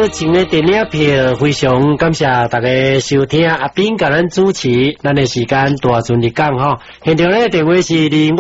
前的电影票，非常感谢大家收听。阿斌甲咱主持，咱的时间大顺利讲吼。现场咧电话是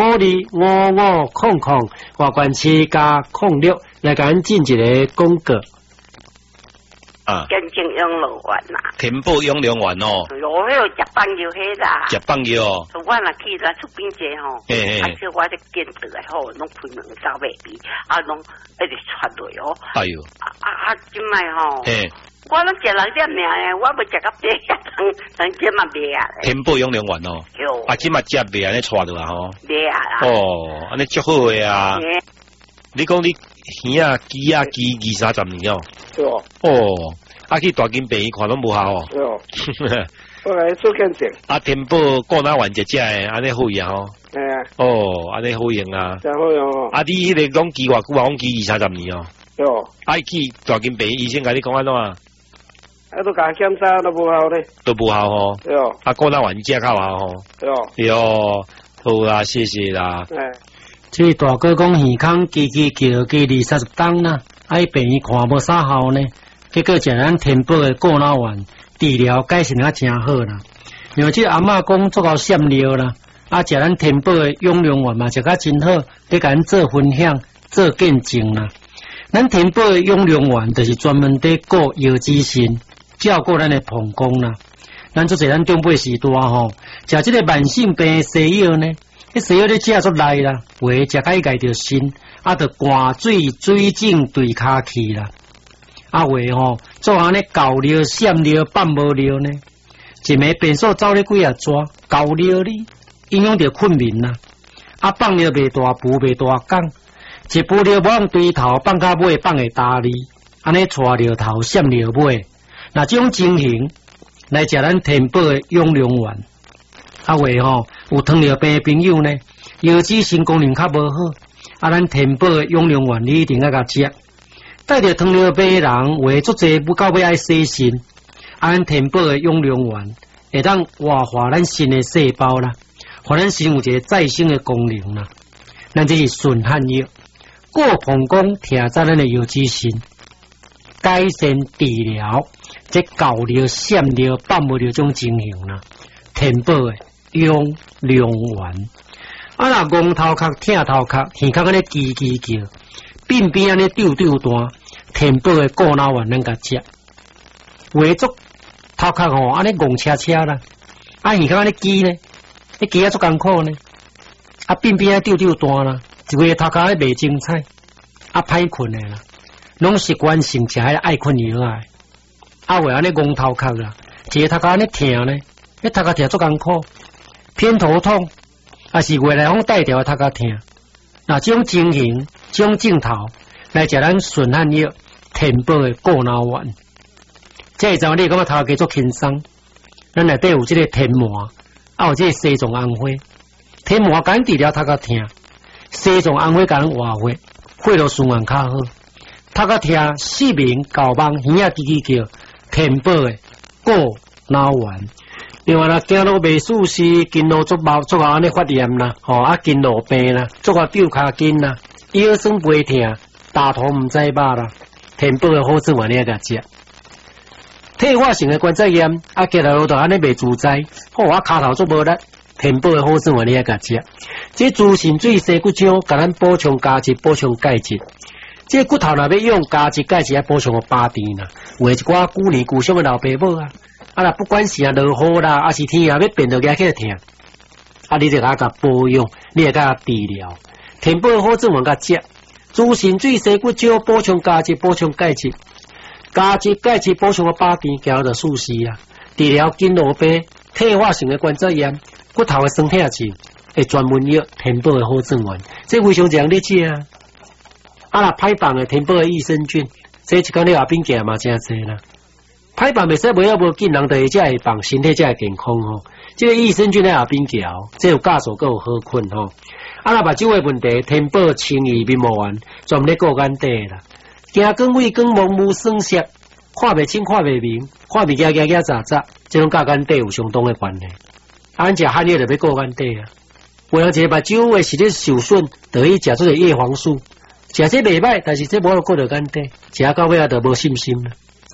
25255500，外关7加06，来甲咱进一个广告。 啊， 跟进养老院啦， 田埔养老院哦， 有迄个食饭药迄啦， 食放药哦， 我若去咱出边者吼，而且我这见得来吼，拢开门走袂离，拢一直传落哦。 哎呦， 今摆吼，我拢食2点尔诶，我要食到8当今嘛袂啊。 田埔养老院哦，今嘛食袂安尼带落啊吼， 袂啊啦。 哦，安尼足好诶啊。你讲你耳啊、鸡啊、鸡20-30年哦。 对哦。 哦，去大金病院看拢无效哦。 对哦。我来做见证。 田埔顾哪丸一只诶，安尼好用吼。哦，安尼好用啊。 真好用哦。 你迄个讲鸡偌久啊？讲鸡20-30年哦。 对哦。 去大金病院医生甲你讲安怎啊？ 都甲检查都无效咧。都无效吼。 对哦。 顾哪丸只较效吼。 对哦。 对哦，好啦，谢谢啦。 这大哥讲耳孔叫20-30当啦，病院看无啥效呢，结果食咱田埔的顾脑丸治疗改善啊真好啦。因为这阿嬷讲足够闪尿啦，食咱田埔的养龙丸嘛食甲真好，你甲咱做分享做见证啦。咱田埔的养龙丸就是专门伫顾腰子肾，照顾咱的膀胱啦。咱做侪咱长辈时代吼，食这个慢性病西药呢。西药咧食出来啦，话食甲伊家着心，着寒水水肿对骹去啦。话做安尼搞尿、闪尿、放无尿呢，一暝便所走咧几啊抓，搞尿哩影响着困眠啦。放尿袂大步袂大讲，一步尿无用堆头放到尾放会大哩，安尼带尿头闪尿尾。那这种情形来食咱田埔的养龙丸。有糖尿病的朋友呢，腰子肾功能较无好，咱田埔的养龙丸你一定要甲食。带着糖尿病的人，话足济不到尾爱洗肾，咱田埔的养龙丸会当活化咱肾的细胞啦，互咱肾有一个再生的功能啦。咱这是顺汗药，顾膀胱调节咱的腰子肾，改善治疗这搞尿、闪尿、放无尿种情形啦。田埔的养龙丸，若戆头壳、疼头壳、耳壳安尼叽叽叫，鬢边安尼丢丢弹，田埔的顾脑丸咱甲食，话足头壳吼安尼戆车车啦，耳壳安尼叽呢，你叽啊足艰苦呢，鬢边啊丢丢弹啦，一个头壳咧袂精彩，歹困的啦，拢习惯性食迄爱困药啊，话安尼戆头壳啦，一个头壳安尼疼呢，你头壳疼足艰苦。偏头痛，是外来风带条头壳疼。这种情形，这种镜头来食咱顺汗药田埔的顾脑丸。这一阵你感觉头壳做轻松，咱内底有这个天麻，有这个西藏红花。天麻敢治疗头壳疼，西藏红花敢活血，血路循环较好。头壳疼，失眠、搞梦、耳仔叽叽叫，田埔的顾脑丸。另外啦，走路袂舒适，筋络足安尼发炎啦，筋络病啦，足啊丢骹筋啦，腰酸背痛，大头唔知饱啦，田埔的好处丸你甲食。退化性的关节炎，行来路就安尼袂自在，骹头足无力，田埔的好处丸你甲食。这猪肾水细骨浆，甲咱补充钙质，补充钙质。这骨头若要用钙质，钙质要补充个8甜啦，有一寡旧年旧伤的老爸母啊。不管是落雨啦，是天要变落起来疼，你就甲保养，你会甲治疗。田埔好处丸甲食，猪肾水细骨胶补充钙质，补充钙质，钙质补充个8甜，加就舒适啊。治疗筋络病、退化性的关节炎、骨头的酸痛症，会专门药田埔的好处丸，这非常强烈食啊。歹放的田埔的益生菌，这一工你后边行嘛真济啦。歹放袂使袂要无紧，人就才会放，身体才会健康吼。这个益生菌在后边桥，这有酵素，佮有好困吼。目睭的问题，田埔清怡面膜丸，专门顾眼底啦。惊光畏光蒙目酸涩，看袂清看袂明，看物件杂杂，这种甲眼底有相当的关系。咱食汉药就要顾眼底啊。有人一个目睭的视力受损，就去食这个叶黄素，食这袂歹，但是这无顾到眼底，食到尾就无信心啦。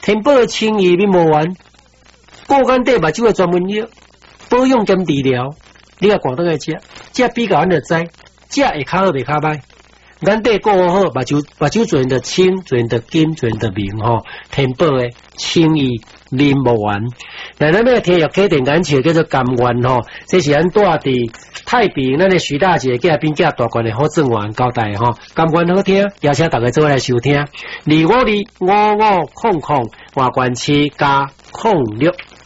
天宝的清益面无完，过眼底目睭的专门药，保养兼治疗。你也广东来食，食比较咱就知，食会较好袂较歹。眼底顾好，目睭自然就清，自然就金，自然就明吼。天宝的清益面无完，那咱个天药启电眼笑叫做甘愿吼，这是咱住伫太平咱的徐大姐甲边甲大官的好正员交代吼，甘愿好听，邀请大家做来收听。2525500换关7加06。